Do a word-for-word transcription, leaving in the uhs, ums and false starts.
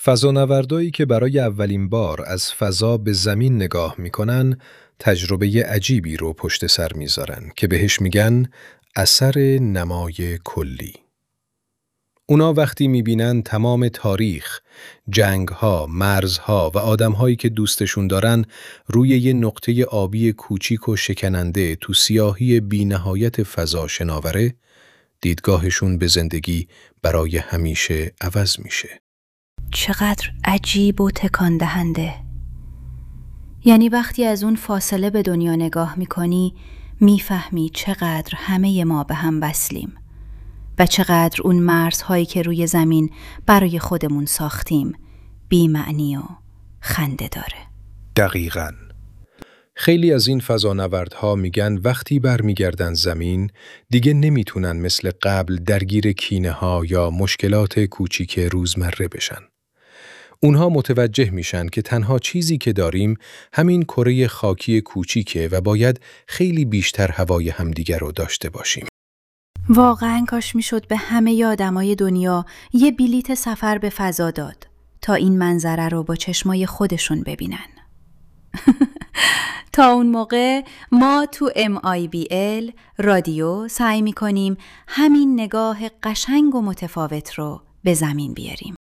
فضانوردایی که برای اولین بار از فضا به زمین نگاه میکنن، تجربه عجیبی رو پشت سر میذارن که بهش میگن اثر نمای کلی. اونا وقتی میبینن تمام تاریخ، جنگها، مرزها و آدمهایی که دوستشون دارن روی یه نقطه آبی کوچیک و شکننده تو سیاهی بی‌نهایت فضا شناوره، دیدگاهشون به زندگی برای همیشه عوض میشه. چقدر عجیب و تکان دهنده. یعنی وقتی از اون فاصله به دنیا نگاه میکنی، میفهمی چقدر همه ما به هم وصلیم و چقدر اون مرزهایی که روی زمین برای خودمون ساختیم بی معنی و خنده داره. دقیقاً. خیلی از این فضانوردها میگن وقتی برمیگردن زمین دیگه نمیتونن مثل قبل درگیر کینه‌ها یا مشکلات کوچیک روزمره بشن. اونها متوجه میشن که تنها چیزی که داریم همین کره خاکی کوچیکه و باید خیلی بیشتر هوای همدیگر رو داشته باشیم. واقعاً کاش میشد به همه آدمای دنیا یه بلیت سفر به فضا داد تا این منظره رو با چشمای خودشون ببینن. تا اون موقع ما تو ام آی بی ال رادیو سعی میکنیم همین نگاه قشنگ و متفاوت رو به زمین بیاریم.